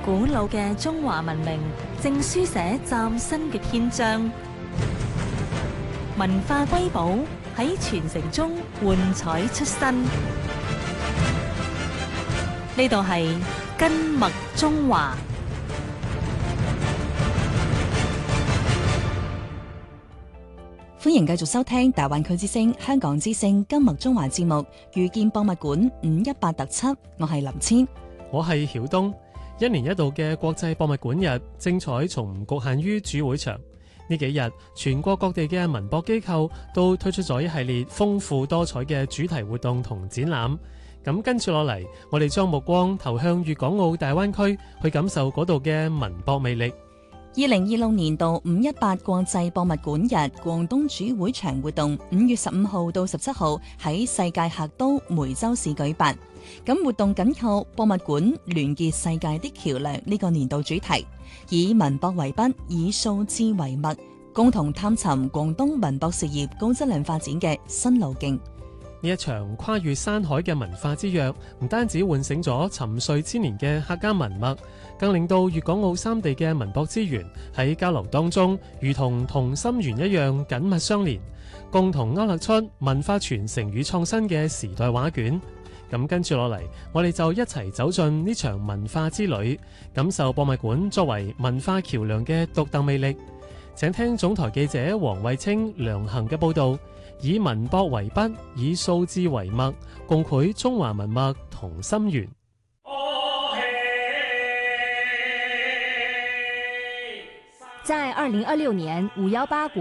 古老嘅中華文明正書寫嶄新嘅篇章，文化瑰寶喺傳承中煥彩出新。呢度係根脈中華。 歡迎繼續收聽大灣區之聲、香港之聲根脈中華節目，遇見博物館518特輯，我係林千， 我係曉東。一年一度嘅國際博物館日精彩從唔局限於主會場，呢幾日全國各地嘅文博機構都推出咗一系列豐富多彩嘅主題活動同展覽。咁跟住落嚟，我哋將目光投向粵港澳大灣區，去感受嗰度嘅文博魅力。 2026年度518國際博物館日廣東主會場活動5月15號到17號喺世界客都梅州市舉辦。咁活動緊扣博物館聯結世界的橋樑呢個年度主題，以文博為筆，以數字為脈，共同探尋廣東文博事業高質量發展嘅新路徑。 呢一場跨越山海嘅文化之約，唔單止喚醒咗沉睡千年嘅客家文脈，更令到粵港澳三地嘅文博資源喺交流當中，如同同心圓一樣緊密相連，共同勾勒出文化傳承與創新嘅時代畫卷。咁跟住落嚟，我哋就一齊走進呢場文化之旅，感受博物館作為文化橋樑嘅獨特魅力。請聽總台記者黃慧清、梁恒嘅報導。以文博為筆，以數字為脈，共繪中華文脈同心圓。 在2026年518國